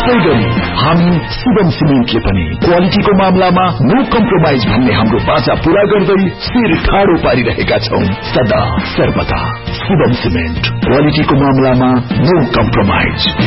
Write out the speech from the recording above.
त्यसैगरी हामी शुभम सिमेन्टले पनि क्वालिटीको मामलामा नो कम्प्रोमाइज भन्ने हाम्रो बाचा पूरा गर्दै शिर ठाडो पारिरहेका छौं सदा सर्वदा। शुभम सिमेन्ट क्वालिटीको मामलामा नो कम्प्रोमाइज।